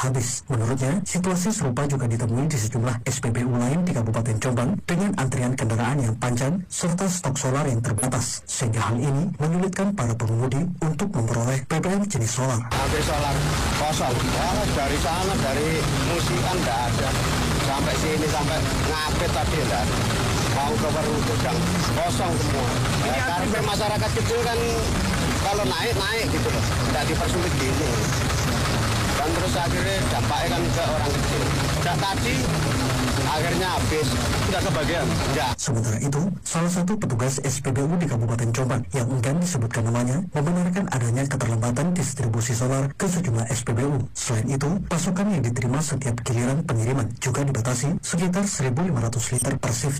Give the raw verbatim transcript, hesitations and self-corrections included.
habis. Menurutnya, situasi serupa juga ditemui di sejumlah S P B U lain di Kabupaten Jombang dengan antrian kendaraan yang panjang serta stok solar yang terbatas, sehingga hal ini menyulitkan para pengemudi untuk memperoleh B B M jenis solar. Habis solar kosong, ya, dari sana dari musikan nggak ada, sampai sini sampai ngapit tadi enggak. Mau ke Perudang kosong semua. Ya, karena masyarakat kecil kan kalau naik naik gitu loh, nggak dipersulit gini. Dan terus akhirnya dampaknya kan ke orang kecil. Sejak tadi akhirnya habis, tidak kebagian. Enggak. Sementara itu, salah satu petugas S P B U di Kabupaten Jombang yang enggan disebutkan namanya membenarkan adanya keterlambatan distribusi solar ke sejumlah S P B U. Selain itu, pasokan yang diterima setiap giliran pengiriman juga dibatasi sekitar seribu lima ratus liter per shift